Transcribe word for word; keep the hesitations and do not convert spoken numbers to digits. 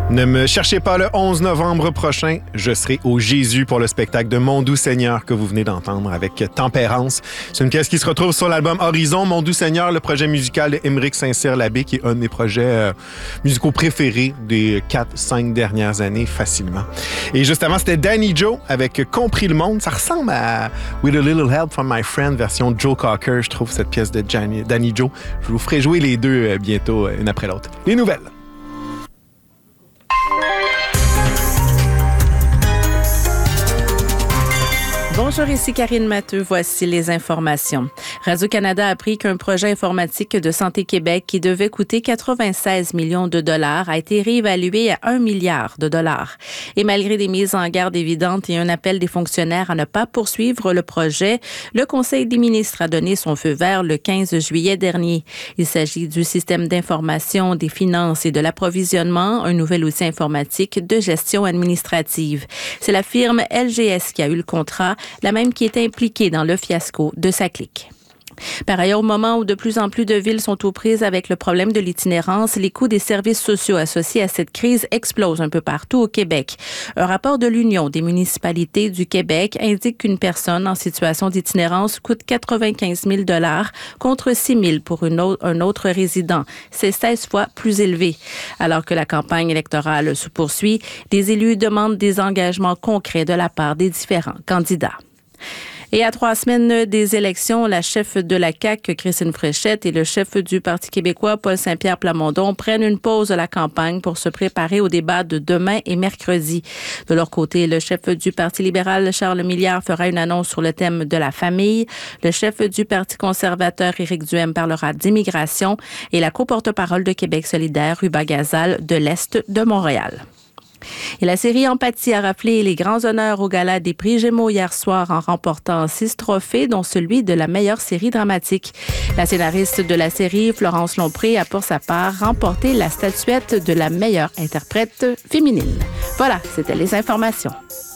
Ne me cherchez pas le onze novembre prochain. Je serai au Jésus pour le spectacle de Mon Doux Seigneur que vous venez d'entendre avec Tempérance. C'est une pièce qui se retrouve sur l'album Horizon. Mon Doux Seigneur, le projet musical de Émeric Saint-Cyr-Labbé, qui est un de mes projets euh, musicaux préférés des quatre cinq dernières années, facilement. Et juste avant, c'était Danny Joe avec Compris le monde. Ça ressemble à With a Little Help from My Friend, version Joe Cocker, je trouve, cette pièce de Danny Joe. Je vous ferai jouer les deux euh, bientôt, euh, une après l'autre. Les nouvelles. Bonjour, ici Karine Matteux. Voici les informations. Radio-Canada a appris qu'un projet informatique de Santé Québec qui devait coûter quatre-vingt-seize millions de dollars a été réévalué à un milliard de dollars. Et malgré des mises en garde évidentes et un appel des fonctionnaires à ne pas poursuivre le projet, le Conseil des ministres a donné son feu vert le quinze juillet dernier. Il s'agit du système d'information, des finances et de l'approvisionnement, un nouvel outil informatique de gestion administrative. C'est la firme L G S qui a eu le contrat, la même qui est impliquée dans le fiasco de SACLIC. Par ailleurs, au moment où de plus en plus de villes sont aux prises avec le problème de l'itinérance, les coûts des services sociaux associés à cette crise explosent un peu partout au Québec. Un rapport de l'Union des municipalités du Québec indique qu'une personne en situation d'itinérance coûte quatre-vingt-quinze mille dollars contre six mille pour une autre, un autre résident. C'est seize fois plus élevé. Alors que la campagne électorale se poursuit, les élus demandent des engagements concrets de la part des différents candidats. Et à trois semaines des élections, la chef de la C A Q, Christine Fréchette, et le chef du Parti québécois, Paul Saint-Pierre Plamondon, prennent une pause de la campagne pour se préparer au débat de demain et mercredi. De leur côté, le chef du Parti libéral, Charles Milliard, fera une annonce sur le thème de la famille. Le chef du Parti conservateur, Éric Duhem, parlera d'immigration. Et la co-porte-parole de Québec solidaire, Ruba Gazal, de l'Est de Montréal. Et la série Empathie a raflé les grands honneurs au gala des prix Gémeaux hier soir en remportant six trophées, dont celui de la meilleure série dramatique. La scénariste de la série, Florence Lompré, a pour sa part remporté la statuette de la meilleure interprète féminine. Voilà, c'était les informations.